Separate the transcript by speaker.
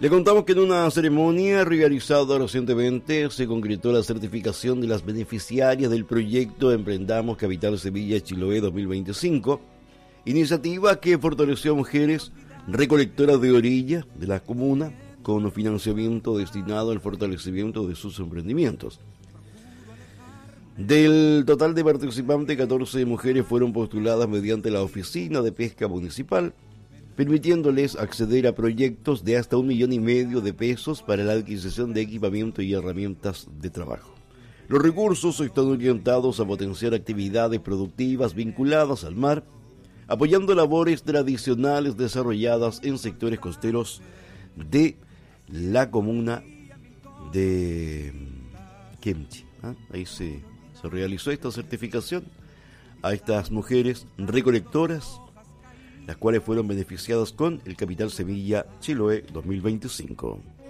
Speaker 1: Le contamos que en una ceremonia realizada recientemente se concretó la certificación de las beneficiarias del proyecto Emprendamos Capital Semilla Chiloé 2025, iniciativa que fortaleció a mujeres recolectoras de orilla de la comuna con financiamiento destinado al fortalecimiento de sus emprendimientos. Del total de participantes, 14 mujeres fueron postuladas mediante la Oficina de Pesca Municipal, permitiéndoles acceder a proyectos de hasta 1,5 millones de pesos para la adquisición de equipamiento y herramientas de trabajo. Los recursos están orientados a potenciar actividades productivas vinculadas al mar, apoyando labores tradicionales desarrolladas en sectores costeros de la comuna de Kemchi. Ahí se realizó esta certificación a estas mujeres recolectoras, las cuales fueron beneficiadas con el Capital Semilla Chiloé 2025.